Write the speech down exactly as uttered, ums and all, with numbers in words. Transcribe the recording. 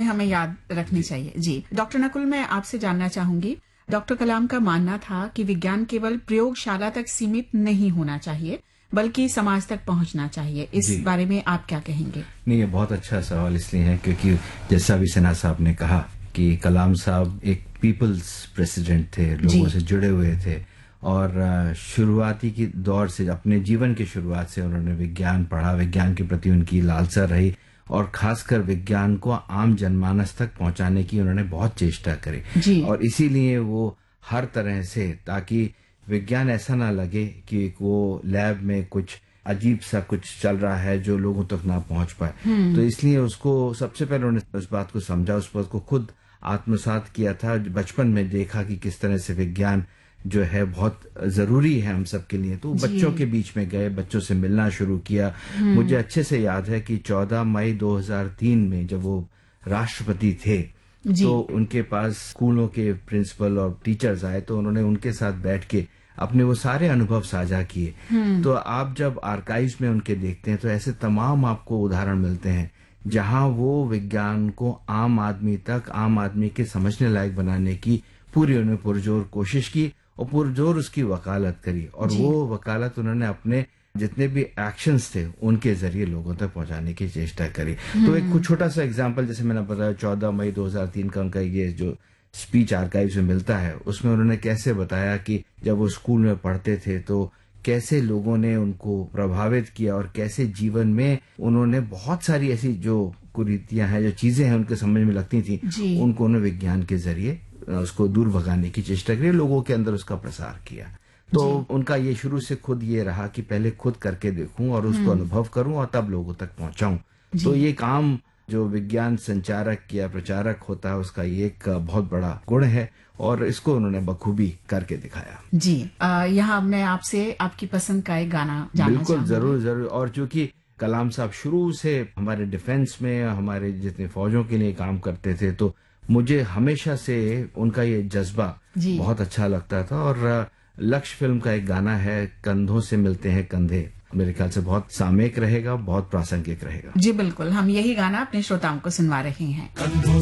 हमें याद रखनी चाहिए। जी डॉक्टर नकुल, मैं आपसे जानना चाहूंगी, डॉक्टर कलाम का मानना था कि विज्ञान केवल प्रयोगशाला तक सीमित नहीं होना चाहिए बल्कि समाज तक पहुंचना चाहिए। इस बारे में आप क्या कहेंगे? नहीं, ये बहुत अच्छा सवाल इसलिए है क्योंकि जैसा भी सिन्हा साहब ने कहा कि कलाम साहब एक पीपल्स प्रेसिडेंट थे, लोगों से जुड़े हुए थे और शुरुआती की दौर से, अपने जीवन की शुरुआत से उन्होंने विज्ञान पढ़ा, विज्ञान के प्रति उनकी लालसा रही और खासकर विज्ञान को आम जनमानस तक पहुंचाने की उन्होंने बहुत चेष्टा करी। और इसीलिए वो हर तरह से, ताकि विज्ञान ऐसा ना लगे कि वो लैब में कुछ अजीब सा कुछ चल रहा है जो लोगों तक ना पहुंच पाए, तो इसलिए उसको सबसे पहले उन्होंने उस बात को समझा, उस बात को खुद आत्मसात किया था। बचपन में देखा कि किस तरह से विज्ञान जो है बहुत जरूरी है हम सब के लिए, तो बच्चों के बीच में गए, बच्चों से मिलना शुरू किया। मुझे अच्छे से याद है कि चौदह मई दो हज़ार तीन में जब वो राष्ट्रपति थे तो उनके पास स्कूलों के प्रिंसिपल और टीचर्स आए, तो उन्होंने उनके साथ बैठ के अपने वो सारे अनुभव साझा किए। तो आप जब आर्काइव्स में उनके देखते हैं तो ऐसे तमाम आपको उदाहरण मिलते हैं जहां वो विज्ञान को आम आदमी तक, आम आदमी के समझने लायक बनाने की पूरी उन्होंने पुरजोर कोशिश की और पुरजोर उसकी वकालत करी। और वो वकालत उन्होंने अपने जितने भी एक्शंस थे उनके जरिए लोगों तक पहुंचाने की चेष्टा करी। तो एक कुछ छोटा सा एग्जांपल, जैसे मैंने बताया चौदह मई दो हज़ार तीन का उनका ये जो स्पीच आर्काइव्स में मिलता है, उसमें उन्होंने कैसे बताया कि जब वो स्कूल में पढ़ते थे तो कैसे लोगों ने उनको प्रभावित किया और कैसे जीवन में उन्होंने बहुत सारी ऐसी जो कुरीतियां हैं, जो चीजें हैं उनके समझ में लगती थी, उनको उन्होंने विज्ञान के जरिए उसको दूर भगाने की चेष्टा करी, लोगों के अंदर उसका प्रसार किया। तो उनका ये शुरू से खुद ये रहा कि पहले खुद करके देखूं और उसको अनुभव करूं और तब लोगों तक पहुंचाऊं। तो ये काम जो विज्ञान संचारक या प्रचारक होता है उसका ये एक बहुत बड़ा गुण है और इसको उन्होंने बखूबी करके दिखाया। जी यहाँ मैं आपसे आपकी पसंद का एक गाना जानना बिल्कुल चाहूंगी। जरूर जरूर। और चूंकि कलाम साहब शुरू से हमारे डिफेंस में, हमारे जितने फौजों के लिए काम करते थे, तो मुझे हमेशा से उनका ये जज्बा बहुत अच्छा लगता था। और लक्ष्य फिल्म का एक गाना है, कंधों से मिलते हैं कंधे, मेरे ख्याल से बहुत सामयिक रहेगा, बहुत प्रासंगिक रहेगा। जी बिल्कुल, हम यही गाना अपने श्रोताओं को सुनवा रहे हैं।